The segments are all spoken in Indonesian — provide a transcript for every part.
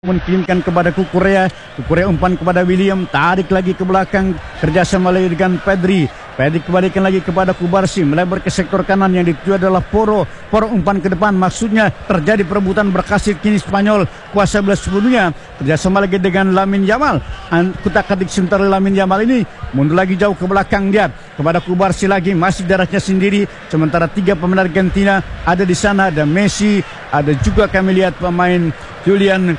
Mengirimkan kepada Kukurea umpan kepada William, tarik lagi ke belakang, kerjasama lagi dengan Pedri kembalikan lagi kepada Kubarsi, melebar ke sektor kanan, yang dituju adalah Porro umpan ke depan, maksudnya terjadi perebutan berhasil, kini Spanyol kuasa belah sepenuhnya, kerjasama lagi dengan Lamine Yamal, kutak-katik sebentar Lamine Yamal ini, mundur lagi jauh ke belakang dia, kepada Kubarsi lagi, masih darahnya sendiri, sementara tiga pemain Argentina ada di sana, ada Messi, ada juga kami lihat pemain Julian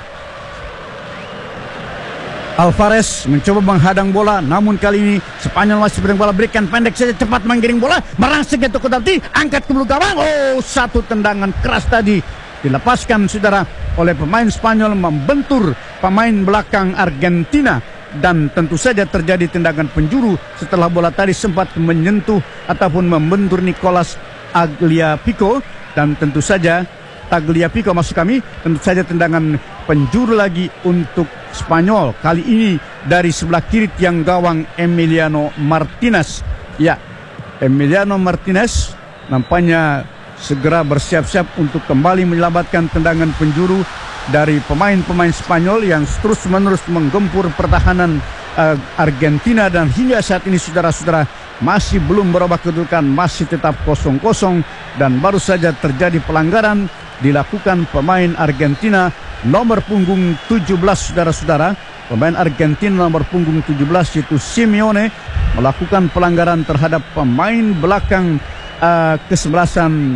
Alvarez mencoba menghadang bola, namun kali ini Spanyol masih berikan bola, berikan pendek saja, cepat menggiring bola, merangsek ke Tokotanti, angkat ke belakang gawang. Oh, satu tendangan keras tadi dilepaskan saudara oleh pemain Spanyol, membentur pemain belakang Argentina, dan tentu saja terjadi tendangan penjuru setelah bola tadi sempat menyentuh ataupun membentur Nicolas Tagliafico, dan tentu saja Tagliafico maksud kami, tentu saja tendangan penjuru lagi untuk Spanyol, kali ini dari sebelah kiri tiang gawang Emiliano Martinez. Ya, Emiliano Martinez nampaknya segera bersiap-siap untuk kembali menyelamatkan tendangan penjuru dari pemain-pemain Spanyol yang terus-menerus menggempur pertahanan Argentina, dan hingga saat ini saudara-saudara masih belum berubah kedudukan, masih tetap 0-0, dan baru saja terjadi pelanggaran dilakukan pemain Argentina nomor punggung 17 saudara-saudara. Pemain Argentina nomor punggung 17 yaitu Simeone melakukan pelanggaran terhadap pemain belakang kesebelasan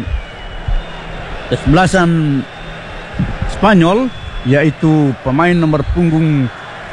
Spanyol, yaitu pemain nomor punggung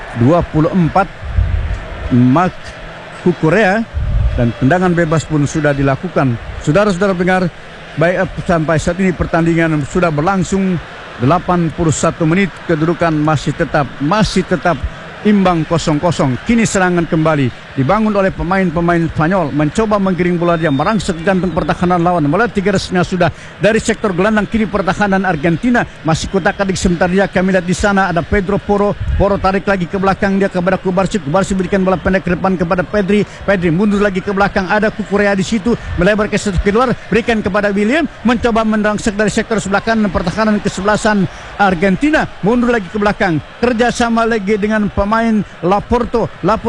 24 Marc Cucurella, dan tendangan bebas pun sudah dilakukan. Saudara-saudara pendengar, baik sampai saat ini pertandingan sudah berlangsung 81 menit, kedudukan masih tetap imbang 0-0. Kini serangan kembali dibangun oleh pemain-pemain Spanyol, mencoba menggiring bola, dia merangsek jantung pertahanan lawan. Mulai 3-0 sudah dari sektor gelandang kiri pertahanan Argentina, masih kotak-katik sebentar dia, kami lihat di sana ada Pedro Porro tarik lagi ke belakang dia kepada Kubarsi berikan bola pendek ke depan kepada Pedri mundur lagi ke belakang, ada Kukurea di situ, melebar ke sektor keluar, berikan kepada William, mencoba merangsek dari sektor sebelah kanan pertahanan kesebelasan Argentina, mundur lagi ke belakang, kerjasama lagi dengan pemain Laporte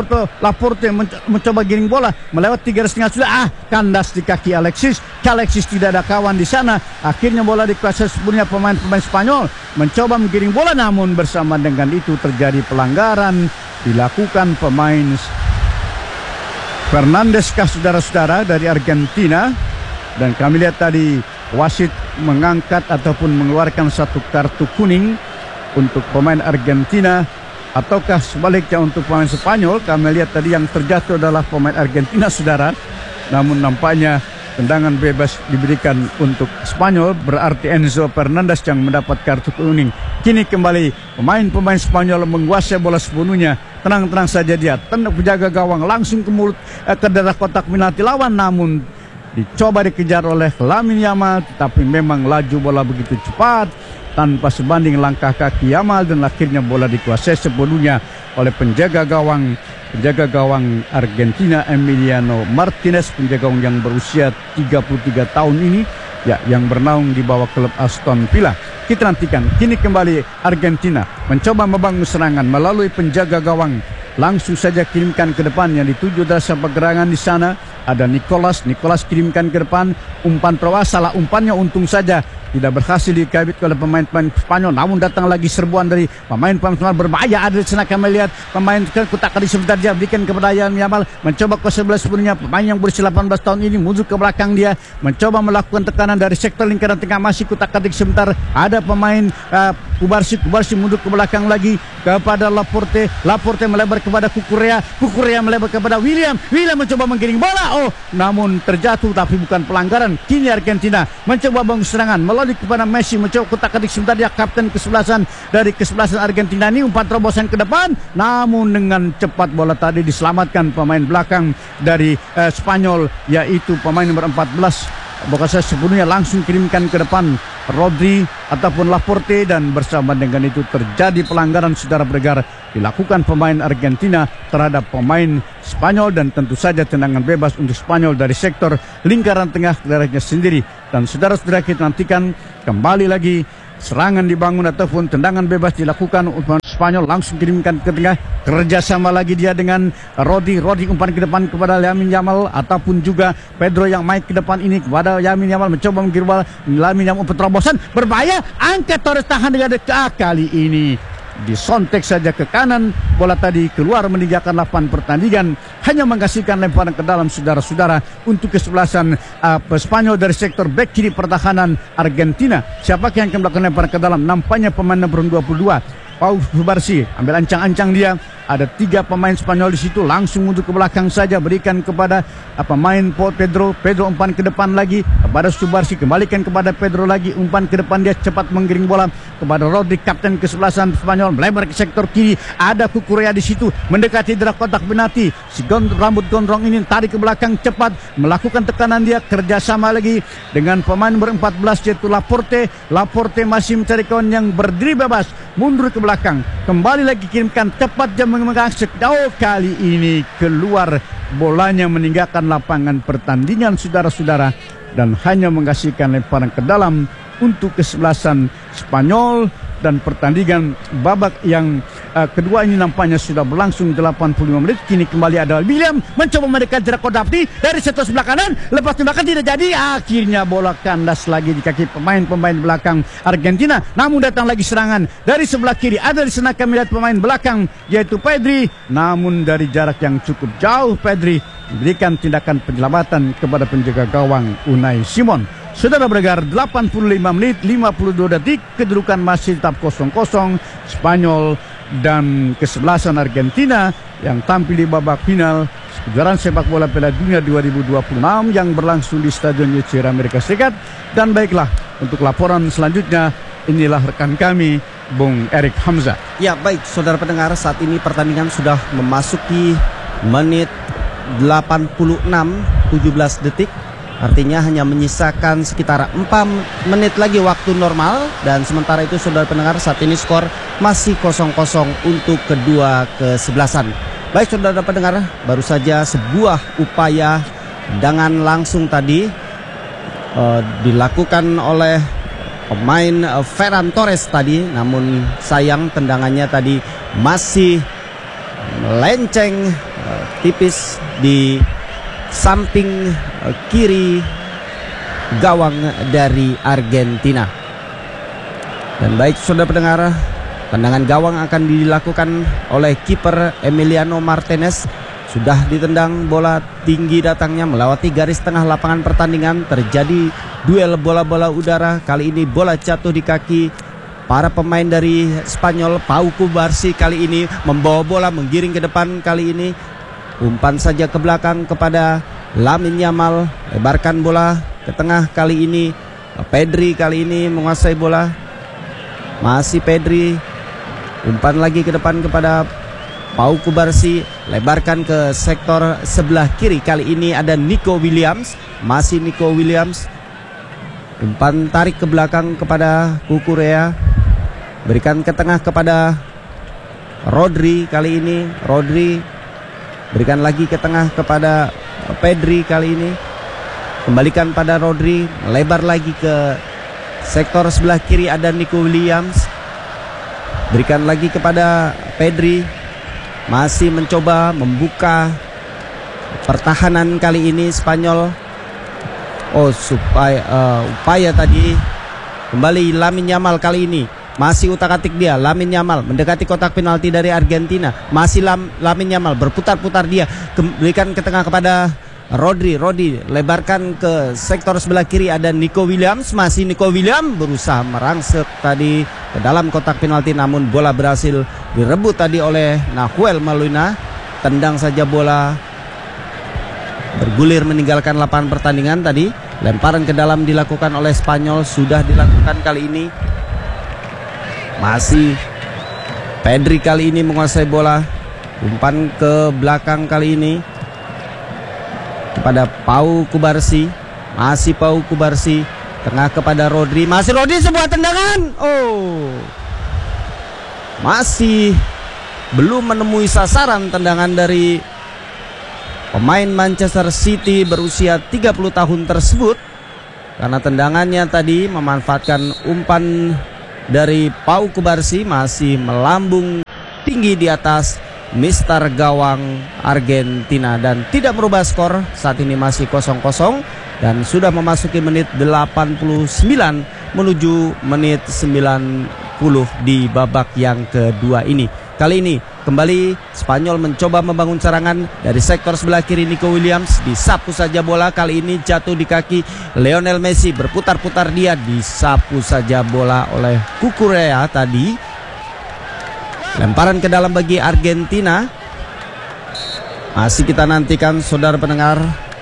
mencoba giring bola melewat 3,5 sudah, kandas di kaki Alexis tidak ada kawan di sana, akhirnya bola dikuasai sepenuhnya pemain-pemain Spanyol, mencoba menggiring bola, namun bersama dengan itu terjadi pelanggaran dilakukan pemain Fernandes saudara-saudara dari Argentina, dan kami lihat tadi wasit mengangkat ataupun mengeluarkan satu kartu kuning untuk pemain Argentina, ataukah sebaliknya untuk pemain Spanyol. Kami lihat tadi yang terjatuh adalah pemain Argentina saudara, namun nampaknya tendangan bebas diberikan untuk Spanyol, berarti Enzo Fernandez yang mendapat kartu kuning. Kini kembali pemain-pemain Spanyol menguasai bola sepenuhnya, tenang-tenang saja dia, penjaga gawang langsung ke mulut ke daerah kotak penalti lawan, namun dicoba dikejar oleh Lamine Yamal, tetapi memang laju bola begitu cepat tanpa sebanding langkah kaki Yamal, dan akhirnya bola dikuasai sepenuhnya oleh penjaga gawang Argentina Emiliano Martinez, penjaga gawang yang berusia 33 tahun ini, ya, yang bernaung di bawah klub Aston Villa. Kita nantikan, kini kembali Argentina mencoba membangun serangan melalui penjaga gawang, langsung saja kirimkan ke depan, yang dituju dasar pergerangan di sana ada Nicolas kirimkan ke depan, umpan Proa, salah umpannya, untung saja tidak berhasil dikabit oleh pemain-pemain Spanyol, namun datang lagi serbuan dari pemain-pemain Spanyol berbahaya. Ada di sana kami lihat pemain kutak di sebentar dia berikan kepada Yamal, mencoba ke sebelah sebenarnya pemain yang berusia 18 tahun ini mundur ke belakang dia, mencoba melakukan tekanan dari sektor lingkaran tengah, masih kutak-katik sebentar, ada pemain Kubarsi mundur ke belakang lagi kepada Laporte melebar kepada Kukurea melebar kepada William mencoba menggiring bola, namun terjatuh, tapi bukan pelanggaran. Kini Argentina mencoba bangun serangan melalui kepada Messi, mencoba kutak-katik sebentar dia, kapten kesebelasan Argentina ini, umpan terobosan ke depan, namun dengan cepat bola tadi diselamatkan pemain belakang dari Spanyol, yaitu pemain nomor 14 Bokasa, sepenuhnya langsung kirimkan ke depan Rodri ataupun Laporte, dan bersama dengan itu terjadi pelanggaran saudara bergar dilakukan pemain Argentina terhadap pemain Spanyol, dan tentu saja tendangan bebas untuk Spanyol dari sektor lingkaran tengah daerahnya sendiri. Dan saudara-saudara, kita nantikan kembali lagi serangan dibangun ataupun tendangan bebas dilakukan. Spanyol langsung kirimkan ke tengah, kerjasama lagi dia dengan Rodri umpan ke depan kepada Lamine Yamal, ataupun juga Pedro yang main ke depan ini kepada Lamine Yamal, mencoba menggiring bola. Lamine Yamal terobosan berbahaya, angkat Torres tahan dengan kali ini disontek saja ke kanan, bola tadi keluar meninggalkan lapangan pertandingan, hanya menghasilkan lemparan ke dalam saudara-saudara untuk kesebelasan Spanyol dari sektor bek kiri pertahanan Argentina. Siapakah yang akan melakukan lemparan ke dalam? Nampaknya pemain nomor 22 Pau Kubarsi, ambil ancang-ancang dia. Ada 3 pemain Spanyol di situ, langsung untuk ke belakang saja, berikan kepada pemain Pedro umpan ke depan lagi kepada Kubarsi, kembalikan kepada Pedro lagi, umpan ke depan, dia cepat menggiring bola kepada Rodri, kapten kesebelasan Spanyol, melebar ke sektor kiri. Ada Kukurea di situ, mendekati darah kotak penalti. Si rambut gondrong ini tarik ke belakang cepat, melakukan tekanan dia, kerjasama lagi dengan pemain nomor 14 yaitu Laporte. Laporte masih mencari kawan yang berdiri bebas, mundur ke belakang, kembali lagi kirimkan cepat jam mengangsek. Kali ini keluar bolanya meninggalkan lapangan pertandingan saudara-saudara, dan hanya menghasilkan lemparan ke dalam untuk kesebelasan Spanyol. Dan pertandingan babak yang kedua ini nampaknya sudah berlangsung 85 menit. Kini kembali ada William mencoba mendekati jarak kotak dari sektor sebelah kanan, lepas tembakan tidak jadi. Akhirnya bola kandas lagi di kaki pemain belakang Argentina. Namun datang lagi serangan dari sebelah kiri. Ada di sana kami lihat pemain belakang yaitu Pedri, namun dari jarak yang cukup jauh Pedri memberikan tindakan penyelamatan kepada penjaga gawang Unai Simon. Saudara bergar 85 menit 52 detik, kedudukan masih tetap 0-0. Spanyol dan kesebelasan Argentina yang tampil di babak final kejuaraan sepak bola Piala Dunia 2026 yang berlangsung di Stadion UCR Amerika Serikat. Dan baiklah, untuk laporan selanjutnya inilah rekan kami Bung Erik Hamzah. Ya baik saudara pendengar, saat ini pertandingan sudah memasuki menit 86 17 detik. Artinya hanya menyisakan sekitar 4 menit lagi waktu normal. Dan sementara itu saudara pendengar, saat ini skor masih 0-0 untuk kedua kesebelasan. Baik saudara pendengar, baru saja sebuah upaya tendangan langsung tadi dilakukan oleh pemain Ferran Torres tadi. Namun sayang tendangannya tadi masih melenceng tipis di samping kiri gawang dari Argentina. Dan baik saudara pendengar, tendangan gawang akan dilakukan oleh kiper Emiliano Martinez. Sudah ditendang, bola tinggi datangnya melewati garis tengah lapangan pertandingan. Terjadi duel bola-bola udara. Kali ini bola jatuh di kaki para pemain dari Spanyol. Pau Kubarsi kali ini membawa bola, menggiring ke depan. Kali ini umpan saja ke belakang kepada Lamine Yamal, lebarkan bola ke tengah. Kali ini Pedri kali ini menguasai bola. Masih Pedri, umpan lagi ke depan kepada Pau Kubarsi, lebarkan ke sektor sebelah kiri. Kali ini ada Nico Williams, masih Nico Williams, umpan tarik ke belakang kepada Kukurea, berikan ke tengah kepada Rodri. Kali ini Rodri berikan lagi ke tengah kepada Pedri. Kali ini kembalikan pada Rodri, lebar lagi ke sektor sebelah kiri, ada Nico Williams, berikan lagi kepada Pedri, masih mencoba membuka pertahanan. Kali ini Spanyol upaya tadi kembali Lamine Yamal. Kali ini masih utak-atik dia, Lamine Yamal mendekati kotak penalti dari Argentina. Masih Lamine Yamal berputar-putar dia, berikan ke tengah kepada Rodri, lebarkan ke sektor sebelah kiri, ada Nico Williams. Masih Nico Williams berusaha merangsek tadi ke dalam kotak penalti, namun bola berhasil direbut tadi oleh Nahuel Molina. Tendang saja bola bergulir meninggalkan lapangan pertandingan tadi. Lemparan ke dalam dilakukan oleh Spanyol, sudah dilakukan kali ini. Masih Pedri kali ini menguasai bola, umpan ke belakang kali ini kepada Pau Kubarsi. Masih Pau Kubarsi, tengah kepada Rodri. Masih Rodri, sebuah tendangan. Masih belum menemui sasaran tendangan dari pemain Manchester City berusia 30 tahun tersebut. Karena tendangannya tadi memanfaatkan umpan dari Pau Kubarsi masih melambung tinggi di atas Mister Gawang Argentina dan tidak merubah skor. Saat ini masih 0-0 dan sudah memasuki menit 89 menuju menit 90 di babak yang kedua ini. Kali ini kembali Spanyol mencoba membangun serangan dari sektor sebelah kiri. Nico Williams disapu saja bola, kali ini jatuh di kaki Lionel Messi, berputar-putar dia, disapu saja bola oleh Cucurella tadi. Lemparan ke dalam bagi Argentina. Masih kita nantikan saudara pendengar.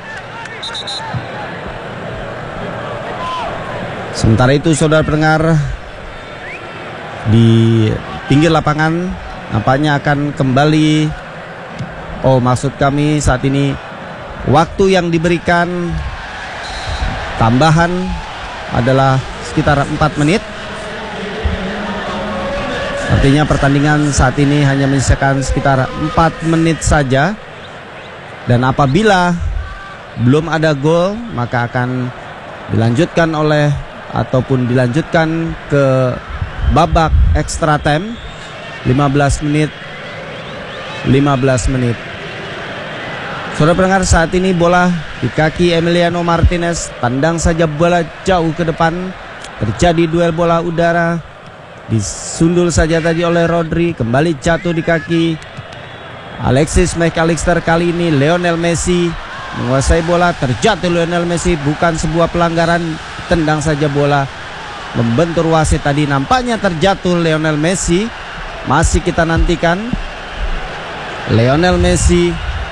Sementara itu saudara pendengar, di pinggir lapangan nampaknya akan kembali. Oh, maksud kami saat ini waktu yang diberikan tambahan adalah sekitar 4 menit. Artinya pertandingan saat ini hanya menyisakan sekitar 4 menit saja. Dan apabila belum ada gol, maka akan dilanjutkan ataupun dilanjutkan ke babak extra time. 15 menit. Saudara pendengar, saat ini bola di kaki Emiliano Martinez, tandang saja bola jauh ke depan. Terjadi duel bola udara. Disundul saja tadi oleh Rodri, kembali jatuh di kaki Alexis McAllister. Kali ini Lionel Messi menguasai bola, terjatuh Lionel Messi, bukan sebuah pelanggaran, tendang saja bola, membentur wasit tadi. Nampaknya terjatuh Lionel Messi. Masih kita nantikan Lionel Messi,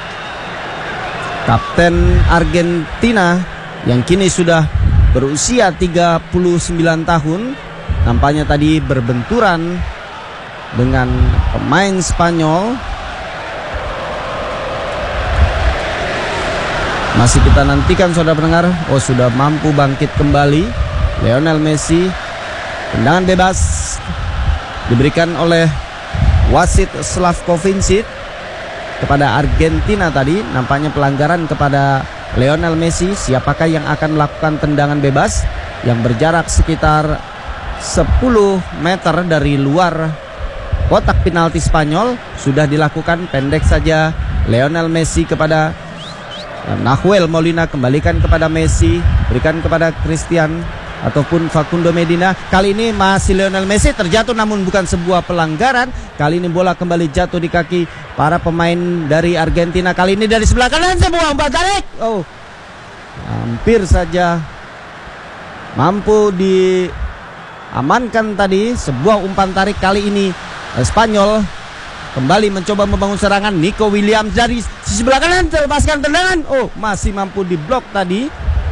kapten Argentina yang kini sudah berusia 39 tahun. Nampaknya tadi berbenturan dengan pemain Spanyol. Masih kita nantikan saudara pendengar. Oh, sudah mampu bangkit kembali Lionel Messi. Tendangan bebas diberikan oleh wasit Slavko Vincic kepada Argentina tadi. Nampaknya pelanggaran kepada Lionel Messi. Siapakah yang akan melakukan tendangan bebas yang berjarak sekitar 10 meter dari luar kotak penalti Spanyol? Sudah dilakukan, pendek saja Lionel Messi kepada Nahuel Molina, kembalikan kepada Messi, berikan kepada Christian ataupun Facundo Medina. Kali ini masih Lionel Messi, terjatuh namun bukan sebuah pelanggaran. Kali ini bola kembali jatuh di kaki para pemain dari Argentina. Kali ini dari sebelah kanan, sebuah umpan tarik. Oh, hampir saja mampu diamankan tadi sebuah umpan tarik. Kali ini Spanyol kembali mencoba membangun serangan. Nico Williams dari sisi sebelah kanan, terlepaskan tendangan. Oh, masih mampu diblok tadi.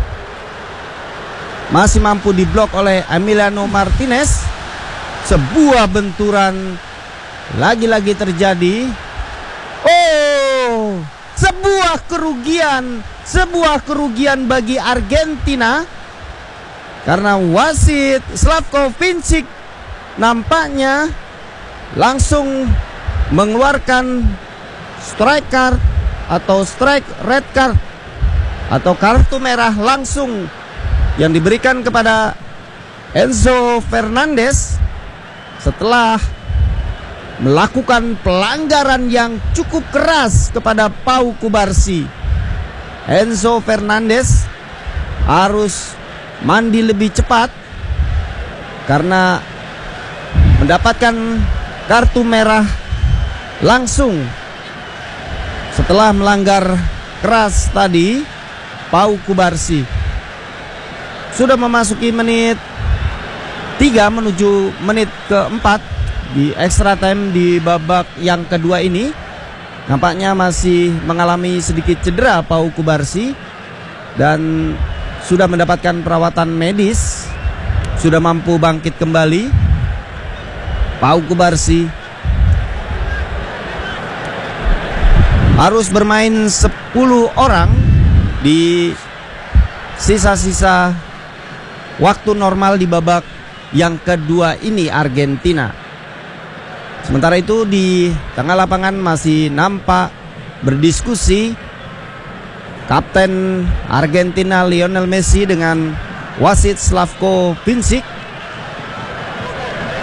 Masih mampu diblok oleh Emiliano Martinez. Sebuah benturan lagi-lagi terjadi. Oh, sebuah kerugian bagi Argentina. Karena wasit Slavko Vincic nampaknya langsung mengeluarkan strike card atau strike red card atau kartu merah langsung yang diberikan kepada Enzo Fernandez setelah melakukan pelanggaran yang cukup keras kepada Pau Kubarsi. Enzo Fernandez harus mandi lebih cepat karena mendapatkan kartu merah langsung setelah melanggar keras tadi Pau Kubarsi. Sudah memasuki menit 3 menuju menit keempat di extra time di babak yang kedua ini. Nampaknya masih mengalami sedikit cedera Pau Kubarsi dan sudah mendapatkan perawatan medis, sudah mampu bangkit kembali Pau Kubarsi. Harus bermain 10 orang di sisa-sisa waktu normal di babak yang kedua ini Argentina. Sementara itu di tengah lapangan masih nampak berdiskusi kapten Argentina Lionel Messi dengan wasit Slavko Vincic.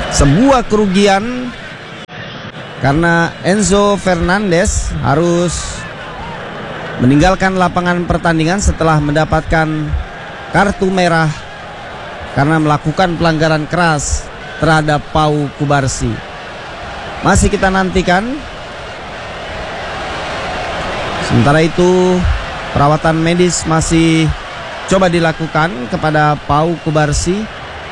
sebuah kerugian karena Enzo Fernandez harus meninggalkan lapangan pertandingan setelah mendapatkan kartu merah karena melakukan pelanggaran keras terhadap Pau Kubarsi. Masih kita nantikan. Sementara itu perawatan medis masih coba dilakukan kepada Pau Kubarsi.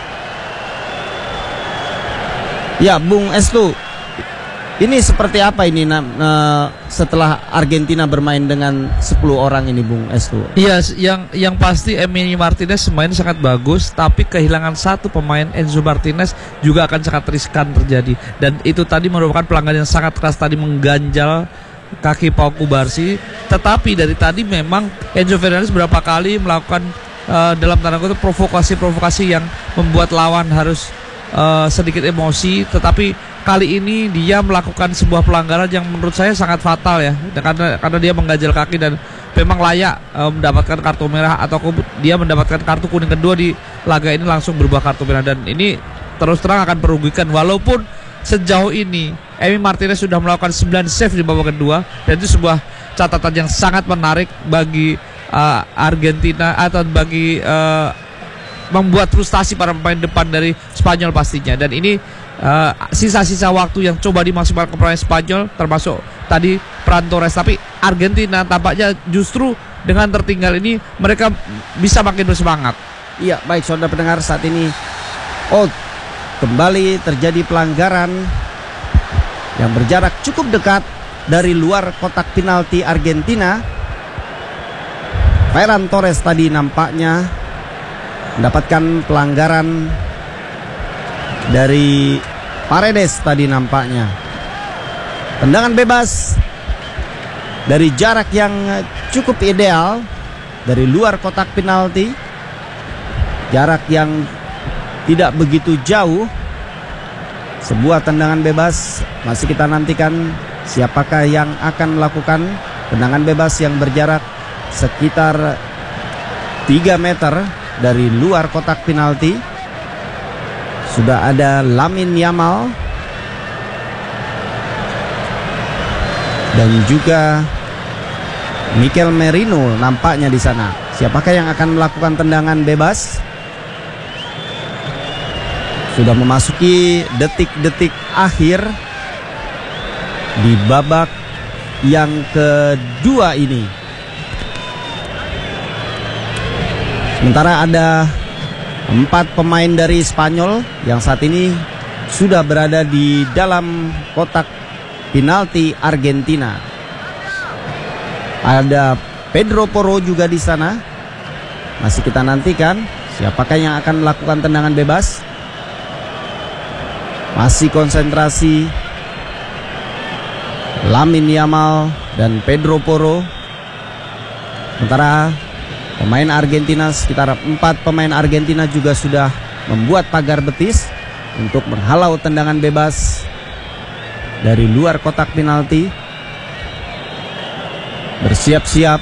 Ya, Bung Estu, ini seperti apa ini setelah Argentina bermain dengan 10 orang ini, Bung Estu? Iya, yang pasti Emi Martinez main sangat bagus, tapi kehilangan satu pemain, Enzo Martinez, juga akan sangat riskan terjadi. Dan itu tadi merupakan pelanggaran yang sangat keras, tadi mengganjal kaki Pau Kubarsi. Tetapi dari tadi memang Enzo Fernandez berapa kali melakukan dalam tanda kutip provokasi yang membuat lawan harus sedikit emosi, tetapi kali ini dia melakukan sebuah pelanggaran yang menurut saya sangat fatal ya, karena dia mengganjal kaki dan memang layak mendapatkan kartu merah, atau dia mendapatkan kartu kuning kedua di laga ini langsung berubah kartu merah, dan ini terus terang akan merugikan. Walaupun sejauh ini Emi Martinez sudah melakukan 9 save di babak kedua, dan itu sebuah catatan yang sangat menarik bagi Argentina, atau bagi membuat frustasi para pemain depan dari Spanyol pastinya. Dan ini sisa-sisa waktu yang coba dimaksimalkan pemain Spanyol, termasuk tadi peran Torres. Tapi Argentina tampaknya justru dengan tertinggal ini mereka bisa makin bersemangat. Iya, baik saudara pendengar, saat ini kembali terjadi pelanggaran yang berjarak cukup dekat dari luar kotak penalti Argentina. Ferran Torres tadi nampaknya mendapatkan pelanggaran dari Paredes tadi nampaknya. Tendangan bebas dari jarak yang cukup ideal dari luar kotak penalti, jarak yang tidak begitu jauh. Sebuah tendangan bebas, masih kita nantikan siapakah yang akan melakukan tendangan bebas yang berjarak sekitar 3 meter dari luar kotak penalti. Sudah ada Lamine Yamal dan juga Mikel Merino nampaknya di sana. Siapakah yang akan melakukan tendangan bebas? Sudah memasuki detik-detik akhir di babak yang kedua ini. Sementara ada 4 pemain dari Spanyol yang saat ini sudah berada di dalam kotak penalti Argentina. Ada Pedro Porro juga di sana. Masih kita nantikan siapakah yang akan melakukan tendangan bebas. Masih konsentrasi Lamine Yamal dan Pedro Porro. Sementara pemain Argentina, sekitar 4 pemain Argentina juga sudah membuat pagar betis untuk menghalau tendangan bebas dari luar kotak penalti. Bersiap-siap.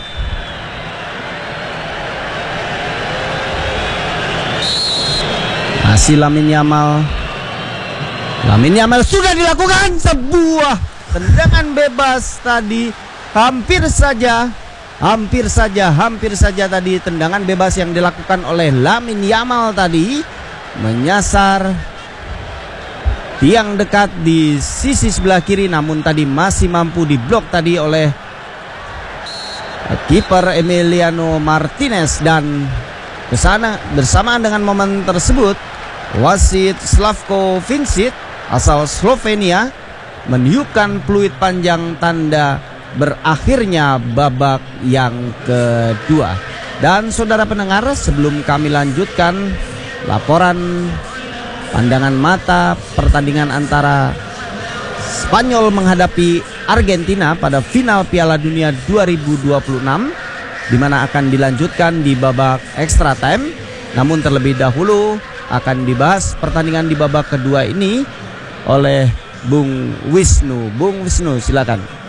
Masih Lamine Yamal. Lamine Yamal sudah dilakukan sebuah tendangan bebas tadi. Hampir saja tadi tendangan bebas yang dilakukan oleh Lamine Yamal tadi menyasar tiang dekat di sisi sebelah kiri, namun tadi masih mampu diblok tadi oleh kiper Emiliano Martinez. Dan kesana bersamaan dengan momen tersebut, wasit Slavko Vincic asal Slovenia meniupkan peluit panjang tanda berakhirnya babak yang kedua. Dan saudara pendengar, sebelum kami lanjutkan laporan pandangan mata pertandingan antara Spanyol menghadapi Argentina pada final Piala Dunia 2026, di mana akan dilanjutkan di babak extra time. Namun terlebih dahulu akan dibahas pertandingan di babak kedua ini oleh Bung Wisnu. Bung Wisnu, silakan.